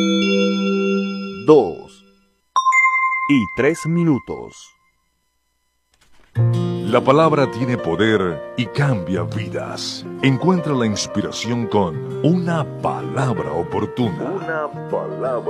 2 y 3 minutos. La palabra tiene poder y cambia vidas. Encuentra la inspiración con una palabra oportuna. Una palabra